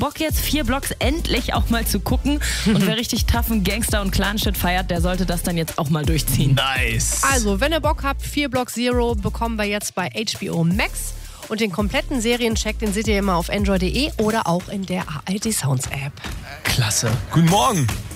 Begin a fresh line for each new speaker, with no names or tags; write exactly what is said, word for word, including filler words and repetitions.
Bock jetzt vier Blocks endlich auch mal zu gucken. Und wer richtig toughen Gangster- und Clan-Shit feiert, der sollte das dann jetzt auch mal durchziehen.
Nice.
Also, wenn ihr Bock habt, vier Block Zero bekommen wir jetzt bei H B O Max. Und den kompletten Seriencheck, den seht ihr immer auf android punkt de oder auch in der A R D Sounds App.
Klasse. Guten Morgen.